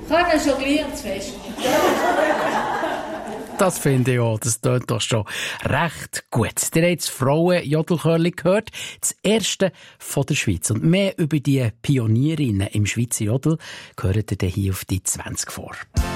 Kann er jonglieren zu fest? Das finde ich auch. Das tönt doch schon recht gut. Ihr habt das Frauen-Jodelchörli gehört. Das erste von der Schweiz. Und mehr über die Pionierinnen im Schweizer Jodel gehört ihr hier auf die 20 vor.